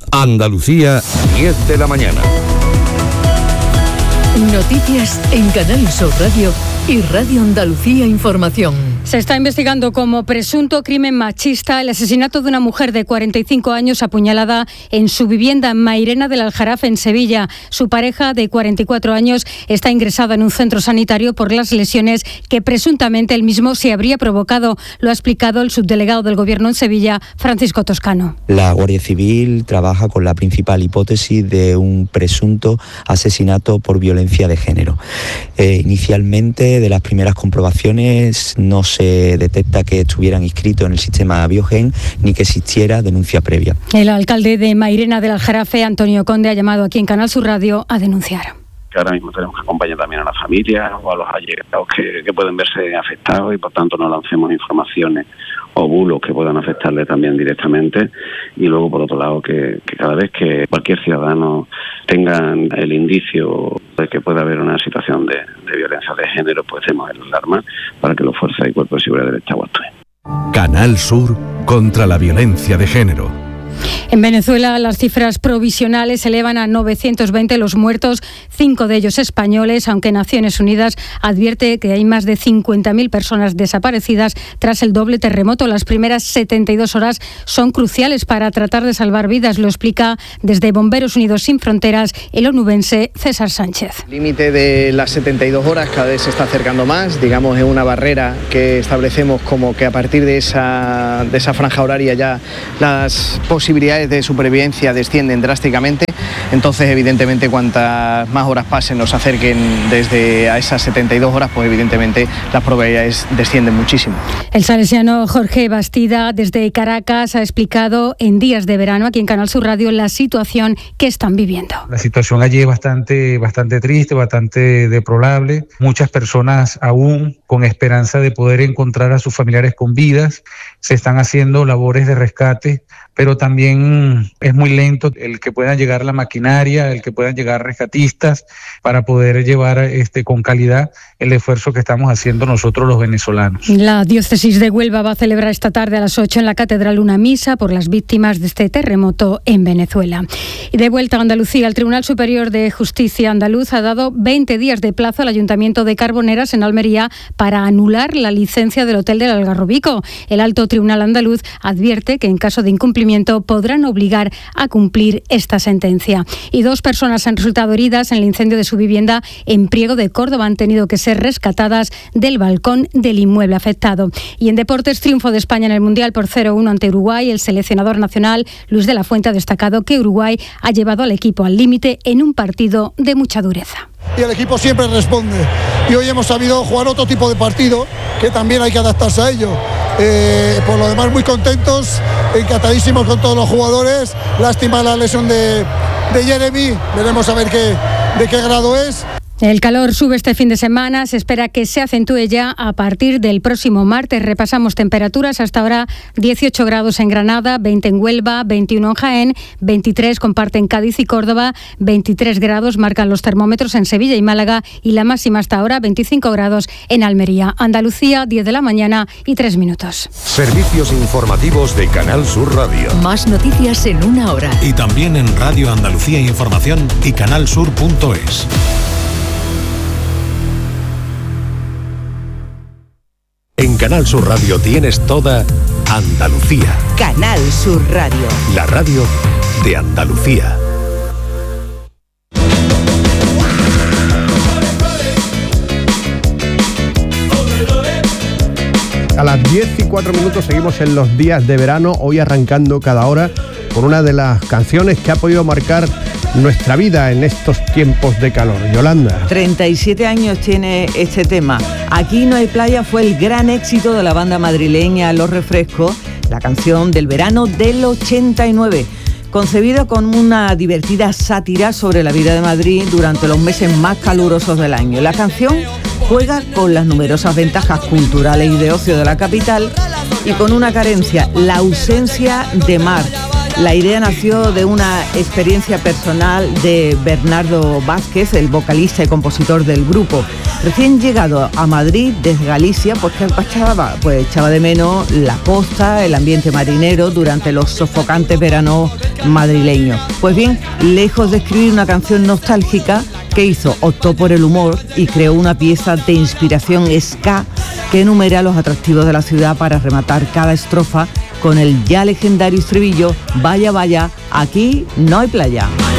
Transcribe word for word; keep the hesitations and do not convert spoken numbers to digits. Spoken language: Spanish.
Andalucía, diez de la mañana. Noticias en Canal Sur Radio y Radio Andalucía Información. Se está investigando como presunto crimen machista el asesinato de una mujer de cuarenta y cinco años apuñalada en su vivienda en Mairena del Aljarafe, en Sevilla. Su pareja, de cuarenta y cuatro años, está ingresada en un centro sanitario por las lesiones que presuntamente él mismo se habría provocado. Lo ha explicado el subdelegado del Gobierno en Sevilla, Francisco Toscano. La Guardia Civil trabaja con la principal hipótesis de un presunto asesinato por violencia de género. Eh, inicialmente, de las primeras comprobaciones, no se detecta que estuvieran inscritos en el sistema Biogen ni que existiera denuncia previa. El alcalde de Mairena del Aljarafe, Antonio Conde, ha llamado aquí en Canal Sur Radio a denunciar. Que ahora mismo tenemos que acompañar también a la familia o a los allegados que, que pueden verse afectados y por tanto no lancemos informaciones o bulos que puedan afectarle también directamente. Y luego, por otro lado, que, que cada vez que cualquier ciudadano tenga el indicio de que pueda haber una situación de, de violencia de género, pues demos el alarma para que los fuerzas y cuerpos de seguridad del Estado actúen. Canal Sur contra la violencia de género. En Venezuela, las cifras provisionales elevan a novecientos veinte los muertos, cinco de ellos españoles, aunque Naciones Unidas advierte que hay más de cincuenta mil personas desaparecidas tras el doble terremoto. Las primeras setenta y dos horas son cruciales para tratar de salvar vidas, lo explica desde Bomberos Unidos Sin Fronteras el onubense César Sánchez. El límite de las setenta y dos horas cada vez se está acercando más, digamos, es una barrera que establecemos como que a partir de esa, de esa franja horaria ya las posibilidades posibilidades de supervivencia descienden drásticamente, entonces evidentemente cuantas más horas pasen, nos acerquen desde a esas setenta y dos horas, pues evidentemente las probabilidades descienden muchísimo. El salesiano Jorge Bastida desde Caracas ha explicado en Días de Verano aquí en Canal Sur Radio la situación que están viviendo. La situación allí es bastante, bastante triste, bastante deplorable. Muchas personas aún con esperanza de poder encontrar a sus familiares con vidas, se están haciendo labores de rescate, pero también es muy lento el que puedan llegar la maquinaria, el que puedan llegar rescatistas para poder llevar este, con calidad el esfuerzo que estamos haciendo nosotros los venezolanos. La diócesis de Huelva va a celebrar esta tarde a las ocho en la catedral una misa por las víctimas de este terremoto en Venezuela. Y de vuelta a Andalucía, el Tribunal Superior de Justicia andaluz ha dado veinte días de plazo al Ayuntamiento de Carboneras en Almería para anular la licencia del Hotel del Algarrobico. El Alto Tribunal andaluz advierte que en caso de incumplimiento podrán obligar a cumplir esta sentencia. Y dos personas han resultado heridas en el incendio de su vivienda en Priego de Córdoba. Han tenido que ser rescatadas del balcón del inmueble afectado. Y en deportes, triunfo de España en el Mundial por cero uno ante Uruguay. El seleccionador nacional, Luis de la Fuente, ha destacado que Uruguay ha llevado al equipo al límite en un partido de mucha dureza. Y el equipo siempre responde. Y hoy hemos sabido jugar otro tipo de partido que también hay que adaptarse a ello. Eh, por lo demás, muy contentos, encantadísimos con todos los jugadores. Lástima la lesión de, de Jeremy. Veremos a ver qué, de qué grado es. El calor sube este fin de semana, se espera que se acentúe ya a partir del próximo martes. Repasamos temperaturas, hasta ahora dieciocho grados en Granada, veinte en Huelva, veintiuno en Jaén, veintitrés comparten Cádiz y Córdoba, veintitrés grados marcan los termómetros en Sevilla y Málaga y la máxima hasta ahora veinticinco grados en Almería. Andalucía, diez de la mañana y tres minutos. Servicios informativos de Canal Sur Radio. Más noticias en una hora. Y también en Radio Andalucía Información y canalsur punto es. En Canal Sur Radio tienes toda Andalucía. Canal Sur Radio. La radio de Andalucía. A las diez y cuatro minutos seguimos en los días de verano, hoy arrancando cada hora con una de las canciones que ha podido marcar nuestra vida en estos tiempos de calor. Yolanda. treinta y siete años tiene este tema. Aquí no hay playa fue el gran éxito de la banda madrileña Los Refrescos, la canción del verano del ochenta y nueve. Concebida con una divertida sátira sobre la vida de Madrid durante los meses más calurosos del año. La canción juega con las numerosas ventajas culturales y de ocio de la capital y con una carencia, la ausencia de mar. La idea nació de una experiencia personal de Bernardo Vázquez, el vocalista y compositor del grupo. Recién llegado a Madrid desde Galicia, pues que echaba, pues echaba de menos la costa, el ambiente marinero durante los sofocantes veranos madrileños. Pues bien, lejos de escribir una canción nostálgica, ¿qué hizo? Optó por el humor y creó una pieza de inspiración ska que enumera los atractivos de la ciudad para rematar cada estrofa con el ya legendario estribillo: vaya, vaya, aquí no hay playa.